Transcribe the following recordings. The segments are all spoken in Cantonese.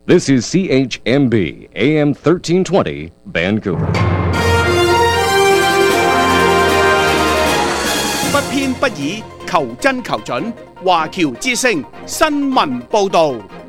This is CHMB AM 1320 Vancouver。 不偏不倚，求真求準。華僑之聲新聞報導。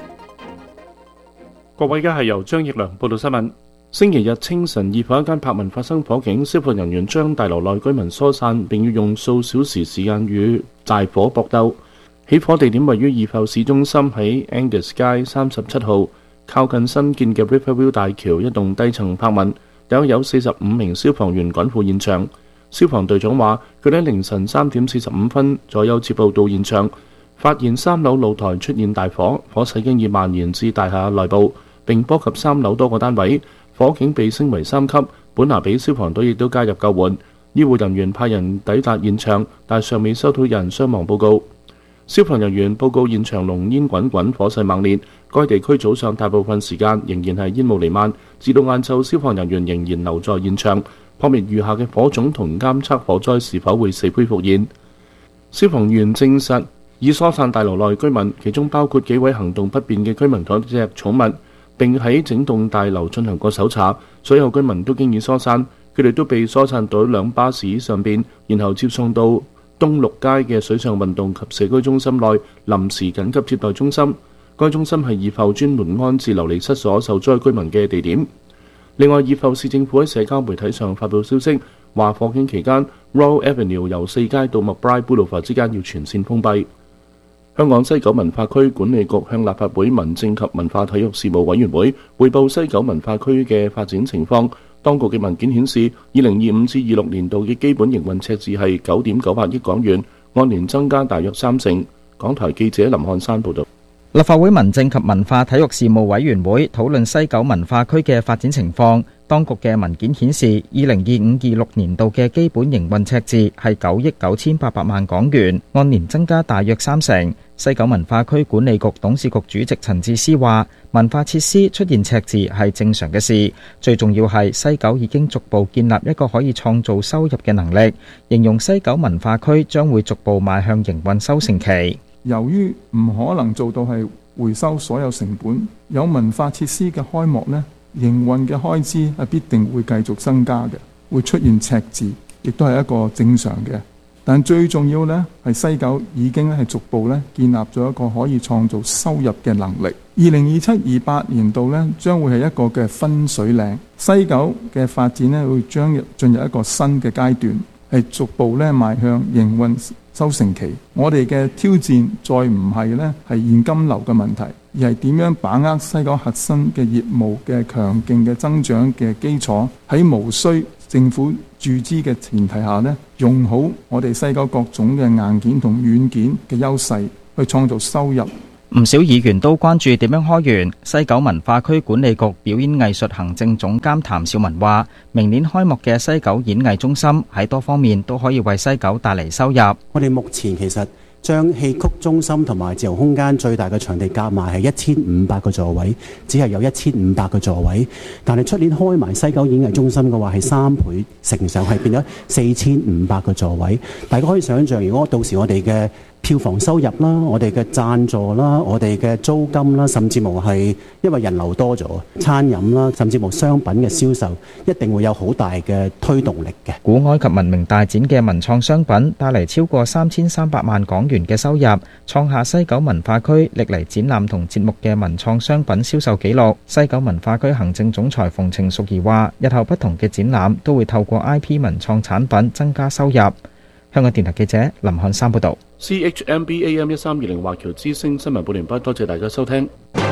各位，而家係由張奕良報道新聞。星期日清晨，怡保一間柏文發生火警，消防人員將大樓內居民疏散，並要用數小時時間與大火搏鬥。起火地點位於怡保市中心，喺 Angus 街37號，靠近新建嘅 Riverview 大橋一棟低層柏文，有45名消防員趕赴現場。消防隊長話，佢哋喺凌晨3點45分左右接報到現場，發現3樓露台出現大火，火勢經已蔓延至大廈內部，並波及3樓多個單位。火警被升為3級，本拿比消防隊亦都加入救援。醫護人員派人抵達現場，但尚未收到有人傷亡報告。消防人員報告現場濃煙滾滾，火勢猛烈。該地區早上大部分時間仍然係煙霧彌漫，至到晏晝消防人員仍然留在現場，撲滅餘下嘅火種同監測火災是否會死灰復燃。消防員證實已疏散大樓內居民，其中包括幾位行動不便嘅居民同一隻寵物，並喺整棟大樓進行過搜查。所有居民都經已疏散，佢哋都被疏散到兩巴士上邊，然後接送到東六街嘅水上運動及社區中心內臨時緊急接待中心。該中心係怡保專門安置流離失所受災居民嘅地點。另外，怡保市政府喺社交媒體上發布消息，話火警期間 Royal Avenue 由4街到 McBride Boulevard 之間要全線封閉。香港西九文化區管理局向立法會民政及文化體育事務委員會匯報西九文化區嘅發展情況。當局嘅文件顯示，2025至26年度嘅基本營運赤字係9.98億港元，按年增加大約30%。港台記者林漢山報導。 立法會民政及文化體育事務委員會討論西九文化區嘅發展情況。當局嘅文件顯示，2025-26年度嘅基本營運赤字係9億9800萬港元，按年增加大約30%。西九文化區管理局董事局主席陳智思話，文化設施出現赤字係正常嘅事，最重要係西九已經逐步建立一個可以創造收入嘅能力，形容西九文化區將會逐步邁向營運收成期。 由於唔可能做到係回收所有成本，有文化設施嘅開幕呢，營運嘅開支係必定會繼續增加嘅，會出現赤字，亦都係一個正常嘅。但最重要呢，係西九已經係逐步建立咗一個可以創造收入嘅能力。2027-28年度呢，將會係一個嘅分水嶺，西九嘅發展呢，會將進入一個新嘅階段，係逐步邁向營運收成期。我哋嘅挑戰再唔係現金流嘅問題，而係點樣把握西九核心嘅業務嘅強勁嘅增長嘅基礎，喺無需政府注資嘅前提下用好我哋西九各種嘅硬件同軟件嘅優勢，去創造收入。 唔少議員都關注點樣開源。西九文化區管理局表演藝術行政總監譚兆文話，明年開幕嘅西九演藝中心喺多方面都可以為西九帶嚟收入。 我哋目前其實將戲曲中心同埋自由空間最大嘅場地夾埋係1500個座位，只係有1500個座位。但係出年開埋西九演藝中心嘅話，係3倍乘上，係變咗4500個座位。大家可以想象，如果到時我哋嘅票房收入啦，我哋嘅贊助啦，我哋嘅租金啦，甚至乎係因為人流多咗，餐飲啦，甚至乎商品嘅銷售，一定會有好大嘅推動力嘅。 古埃及文明大展嘅文創商品帶嚟超過3300萬港元嘅收入，創下西九文化區歷嚟展覽同節目嘅文創商品銷售紀錄。西九文化區行政總裁馮程淑儀話，日後不同嘅展覽都會透過 IP 文創產品增加收入。香港電台記者林漢山報道。 CHMB AM 1320華僑之聲新聞報完畢，多謝大家收聽。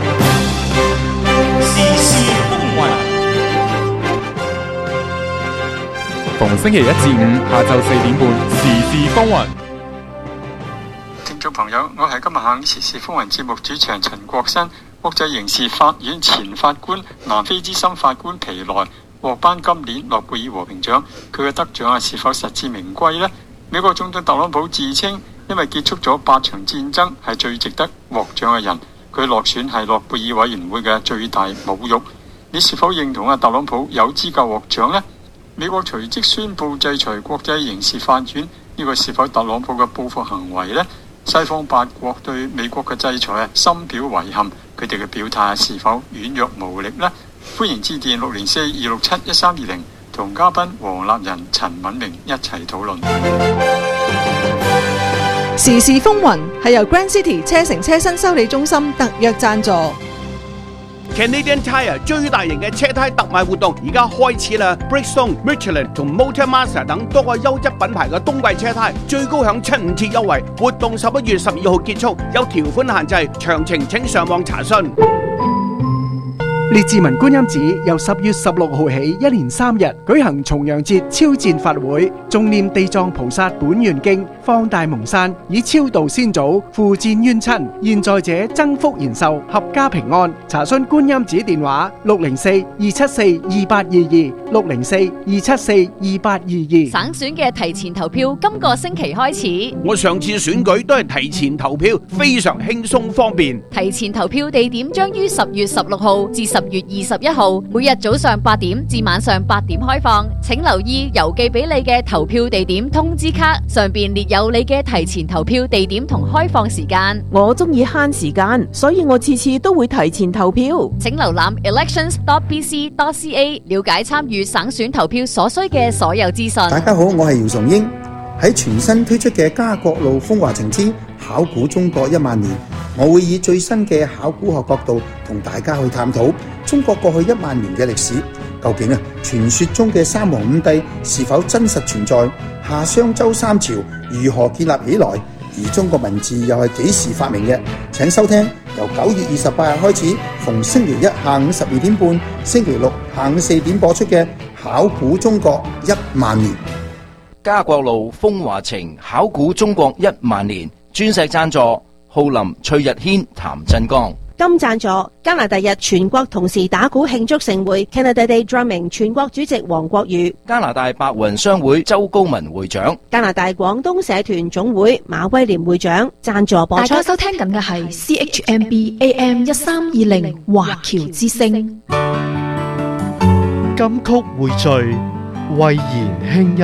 時事風雲，逢星期1至5下晝4點半，時事風雲。 聽眾朋友，我係今日下午時事風雲節目主持人陳國新。國際刑事法院前法官、南非資深法官皮萊獲頒今年諾貝爾和平獎，佢嘅得獎是否實至名歸呢？美國總統特朗普自稱因為結束咗8場戰爭係最值得獲獎嘅人，佢落選係諾貝爾委員會嘅最大侮辱。你是否認同特朗普有資格獲獎呢？美國隨即宣布制裁國際刑事法院，呢個是否特朗普嘅報復行為呢？西方8國對美國嘅制裁深表遺憾，佢佢哋嘅表態是否軟弱無力呢？歡迎致電604-267-1320，同嘉賓黃立仁、陳敏明一齊討論。 時事風雲係由 Grand City 車城車新修理中心特約贊助。 Canadian Tire 最大型嘅車胎特賣活動而家開始啦 ！Bridgestone、Michelin 同 Motormaster 等多個優質品牌嘅冬季車胎最高享7/5折優惠，活動11月12號結束，有條款限制，詳情請上網查詢。 列治文觀音寺由10月16號起一連3日舉行重陽節超薦法會，誦念地藏菩薩本願經，放大蒙山，以超度先祖，付戰冤親，現在者增福延壽，合家平安。查詢觀音寺電話604-274-2822，604-274-2822。 省選嘅提前投票今個星期開始。 我上次選舉都係提前投票，非常輕鬆方便。 提前投票地點將於10月16號至10月21號，每日早上8點至晚上8點開放。請留意郵寄俾你嘅投票地點通知卡，上邊列有你嘅提前投票地點同開放時間。 我中意慳時間，所以我次次都會提前投票。 請瀏覽 elections.bc.ca 了解參與省選投票所需嘅所有資訊。 大家好，我係姚崇英。喺全新推出嘅家國路風華情之考古中國1萬年，我會以最新嘅考古學角度同大家去探討中國過去1萬年嘅歷史。究竟傳說中嘅三皇五帝是否真實存在？夏商周三朝如何建立起來？而中國文字又係幾時發明嘅？請收聽由9月28日開始，逢星期一下午12點半、星期六下午4點播出嘅考古中國1萬年。 家國路風華情考古中國1萬年，鑽石贊助浩林、崔日軒、譚振剛。 金贊助加拿大日全國同時打鼓慶祝盛會 Canada Day Drumming 全國主席黃國宇。 加拿大白雲商會周高文會長。 加拿大廣東社團總會馬威廉會長。贊助播出。 大家收聽緊嘅係 CHMB AM 1320華僑之聲。 金曲匯聚，慧言輕音。